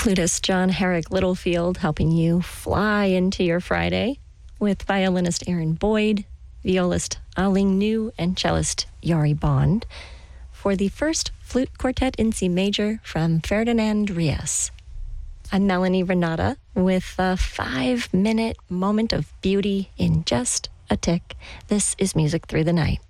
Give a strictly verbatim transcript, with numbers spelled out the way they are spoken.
Flutist John Herrick Littlefield helping you fly into your Friday with violinist Aaron Boyd, violist Aling New, and cellist Yari Bond for the first flute quartet in C major from Ferdinand Rias. I'm Melanie Renata with a five-minute moment of beauty in just a tick. This is Music Through the Night.